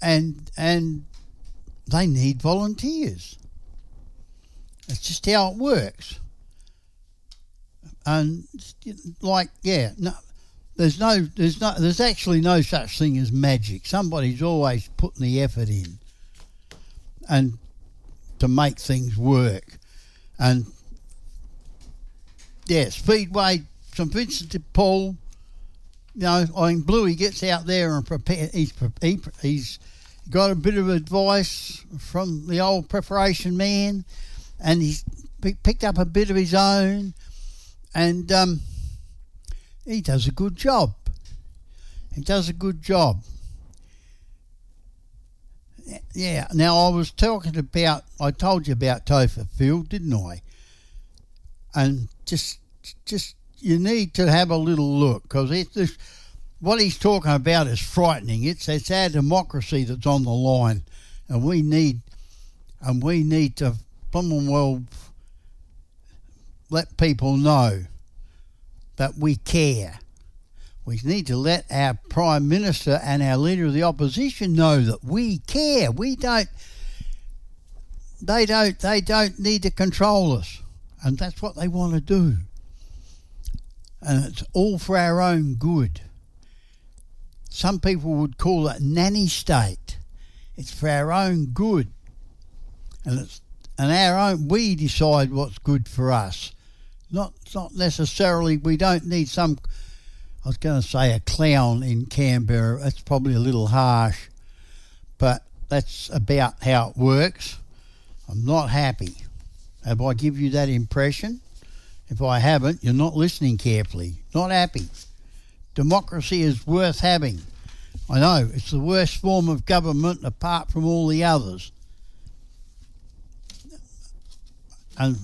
and they need volunteers. It's just how it works. And there's actually no such thing as magic. Somebody's always putting the effort in and to make things work. And Speedway, St Vincent de Paul, Bluey gets out there and he's got a bit of advice from the old preparation man, and he's picked up a bit of his own, and he does a good job. Yeah. Now, I told you about Topher Field, didn't I? And just you need to have a little look, because what he's talking about is frightening. It's our democracy that's on the line, and we need to let people know that we care. We need to let our Prime Minister and our Leader of the Opposition know that we care. They don't need to control us, and that's what they want to do. And it's all for our own good. Some people would call it nanny state. It's for our own good, and we decide what's good for us. Not necessarily. We don't need some. I was going to say a clown in Canberra. That's probably a little harsh, but that's about how it works. I'm not happy. Have I give you that impression? If I haven't, you're not listening carefully. Not happy. Democracy is worth having. I know, it's the worst form of government apart from all the others. And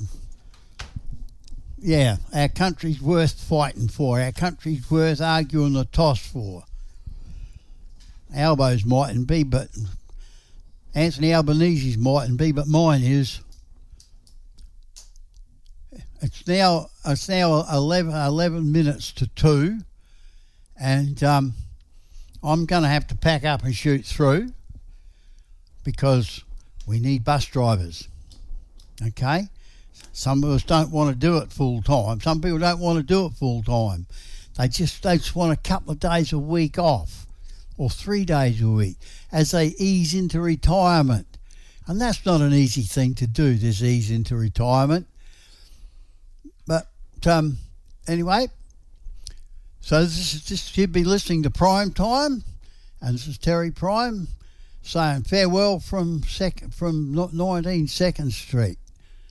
yeah, our country's worth fighting for. Our country's worth arguing the toss for. Albo's mightn't be, but Anthony Albanese's mightn't be, but mine is. It's now 11 minutes to 2, and I'm going to have to pack up and shoot through because we need bus drivers. Okay? Some of us don't want to do it full time. Some people don't want to do it full time. They just want a couple of days a week off, or 3 days a week, as they ease into retirement. And that's not an easy thing to do, this ease into retirement. But anyway, so this you'd be listening to Prime Time, and this is Terry Prime saying farewell from 19 2nd Street.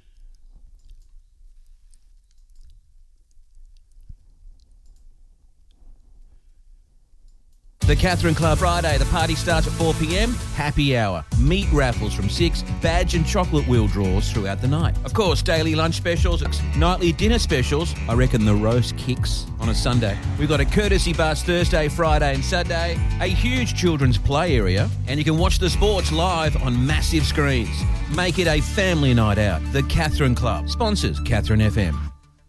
The Catherine Club Friday, the party starts at 4 p.m, happy hour, meat raffles from 6, badge and chocolate wheel draws throughout the night. Of course, daily lunch specials, nightly dinner specials. I reckon the roast kicks on a Sunday. We've got a courtesy bus Thursday, Friday and Saturday, a huge children's play area, and you can watch the sports live on massive screens. Make it a family night out. The Catherine Club sponsors Catherine FM.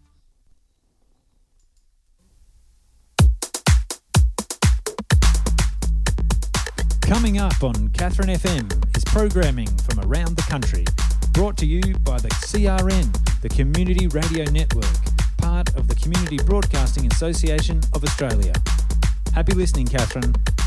Coming up on Catherine FM is programming from around the country, brought to you by the CRN, the Community Radio Network, part of the Community Broadcasting Association of Australia. Happy listening, Catherine.